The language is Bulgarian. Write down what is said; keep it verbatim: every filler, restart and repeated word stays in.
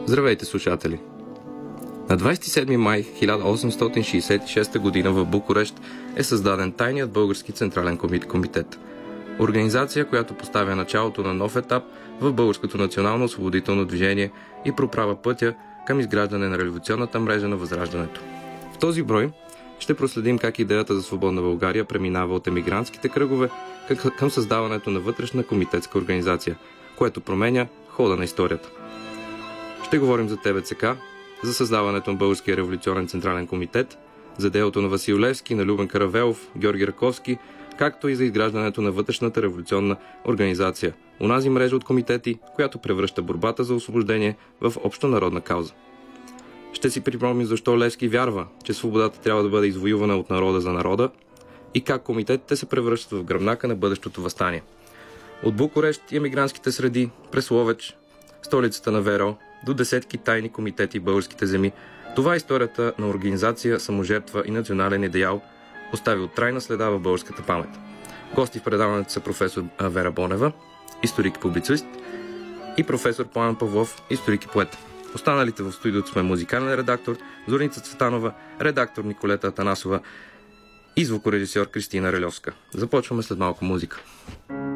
Здравейте, слушатели! На двадесет и седми май хиляда осемстотин шейсет и шеста година в Букурещ е създаден Тайният български централен комитет. Организация, която поставя началото на нов етап в българското национално освободително движение и проправя пътя към изграждане на революционната мрежа на Възраждането. В този брой ще проследим как идеята за свободна България преминава от емигрантските кръгове към създаването на вътрешна комитетска организация, което променя хода на историята. Ще говорим за Т В Ц К, за създаването на Българския революционен централен комитет, за делото на Васил Левски, на Любен Каравелов, Георги Раковски, както и за изграждането на вътрешната революционна организация, онази мрежа от комитети, която превръща борбата за освобождение в общонародна кауза. Ще си припомним защо Левски вярва, че свободата трябва да бъде извоювана от народа за народа и как комитетите се превръщат в гръбнака на бъдещото въстание. От Букурещ и емигрантските среди, през Ловеч, столицата на ВМРО, до десетки тайни комитети в българските земи, това е историята на организация, саможертва и национален идеал, оставил трайна следа в българската памет. Гости в предаването са професор Вера Бонева, историк и публицист, и професор Пламен Павлов, историк и поет. Останалите в студиото сме музикален редактор Зорница Цветанова, редактор Николета Атанасова и звукорежисьор Кристина Релевска. Започваме след малко музика.